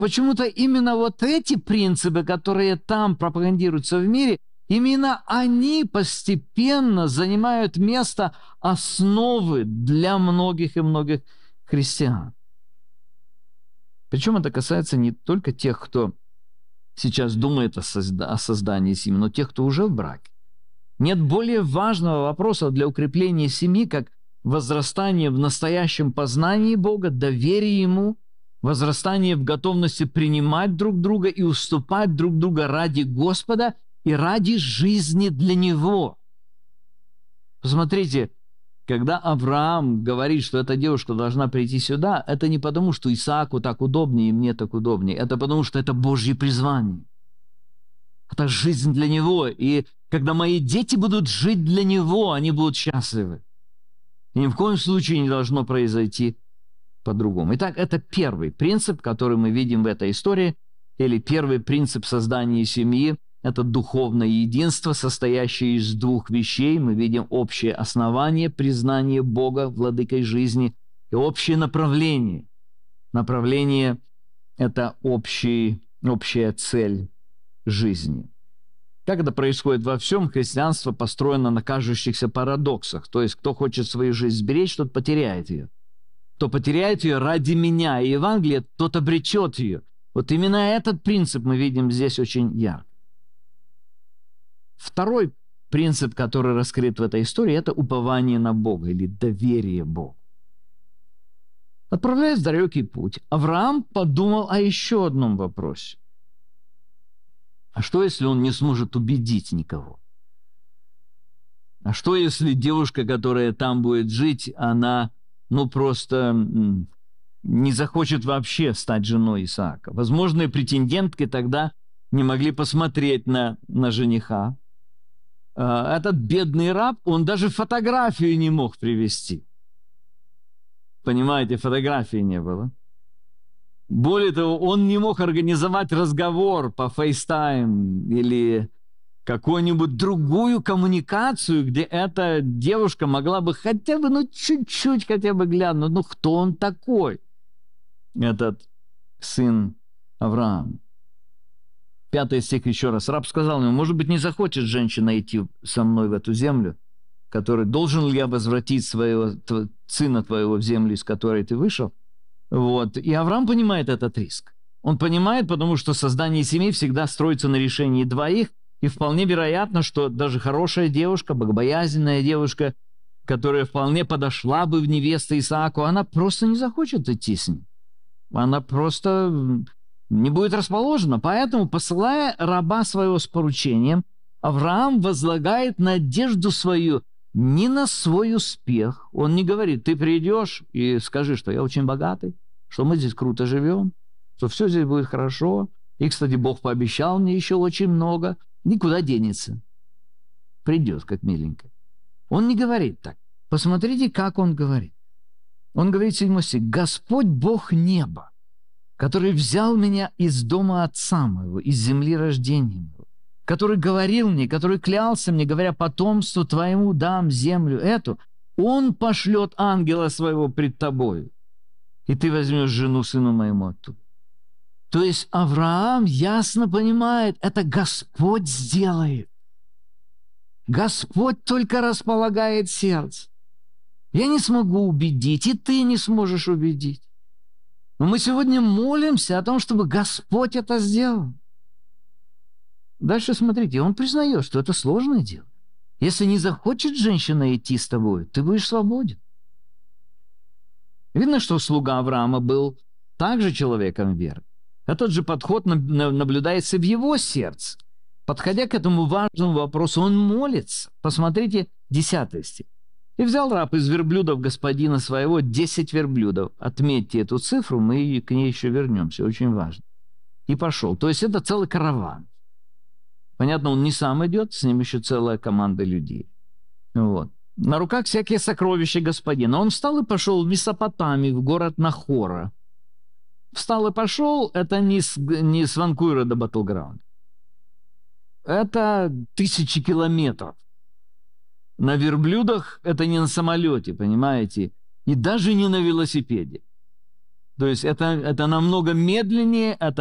почему-то именно вот эти принципы, которые там пропагандируются в мире, именно они постепенно занимают место основы для многих и многих христиан. Причем это касается не только тех, кто сейчас думает о создании семьи, но тех, кто уже в браке. Нет более важного вопроса для укрепления семьи, как возрастание в настоящем познании Бога, доверие Ему, возрастание в готовности принимать друг друга и уступать друг друга ради Господа и ради жизни для Него. Посмотрите, когда Авраам говорит, что эта девушка должна прийти сюда, это не потому, что Исааку так удобнее и мне так удобнее, это потому, что это Божье призвание. Это жизнь для Него, и когда мои дети будут жить для Него, они будут счастливы. И ни в коем случае не должно произойти по-другому. Итак, это первый принцип, который мы видим в этой истории, или первый принцип создания семьи – это духовное единство, состоящее из двух вещей. Мы видим общее основание, признание Бога владыкой жизни, и общее направление. Направление – это общая цель жизни. Как это происходит во всем, христианство построено на кажущихся парадоксах. То есть, кто хочет свою жизнь сберечь, тот потеряет ее. Кто потеряет ее ради меня и Евангелия, тот обретет ее. Вот именно этот принцип мы видим здесь очень ярко. Второй принцип, который раскрыт в этой истории, это упование на Бога или доверие Богу. Отправляясь в далекий путь, Авраам подумал о еще одном вопросе. А что, если он не сможет убедить никого? А что, если девушка, которая там будет жить, она, просто не захочет вообще стать женой Исаака? Возможные претендентки тогда не могли посмотреть на жениха. Этот бедный раб, он даже фотографию не мог привезти. Понимаете, фотографии не было. Более того, он не мог организовать разговор по FaceTime или какую-нибудь другую коммуникацию, где эта девушка могла бы хотя бы, чуть-чуть хотя бы глянуть, кто он такой, этот сын Авраама. 5 стих еще раз. Раб сказал ему: может быть, не захочет женщина идти со мной в эту землю, который должен ли я возвратить сына твоего в землю, из которой ты вышел? И Авраам понимает этот риск. Он понимает, потому что создание семьи всегда строится на решении двоих, и вполне вероятно, что даже хорошая девушка, богобоязненная девушка, которая вполне подошла бы в невесты Исааку, она просто не захочет идти с ним. Она просто не будет расположена. Поэтому, посылая раба своего с поручением, Авраам возлагает надежду свою не на свой успех. Он не говорит: ты придешь и скажи, что я очень богатый, что мы здесь круто живем, что все здесь будет хорошо. И, кстати, Бог пообещал мне еще очень много. Никуда денется. Придет, как миленько. Он не говорит так. Посмотрите, как он говорит. Он говорит, 7 стих: «Господь Бог неба, который взял меня из дома отца моего, из земли рождения моего, который говорил мне, который клялся мне, говоря: потомству твоему дам землю эту, он пошлет ангела своего пред тобою, и ты возьмешь жену сыну моему оттуда». То есть Авраам ясно понимает, это Господь сделает. Господь только располагает сердце. Я не смогу убедить, и ты не сможешь убедить. Но мы сегодня молимся о том, чтобы Господь это сделал. Дальше смотрите, он признает, что это сложное дело. Если не захочет женщина идти с тобой, ты будешь свободен. Видно, что слуга Авраама был также человеком веры. Этот же подход наблюдается в его сердце. Подходя к этому важному вопросу, он молится. Посмотрите, 10 стих. «И взял раб из верблюдов господина своего 10 верблюдов». Отметьте эту цифру, мы к ней еще вернемся, очень важно. «И пошел». То есть это целый караван. Понятно, он не сам идет, с ним еще целая команда людей. На руках всякие сокровища господина. Он встал и пошел в Месопотамию, в город Нахора. Встал и пошел — это не с Ванкувера до Батлграунда. Это 1000 километров. На верблюдах — это не на самолете, понимаете? И даже не на велосипеде. То есть это намного медленнее, это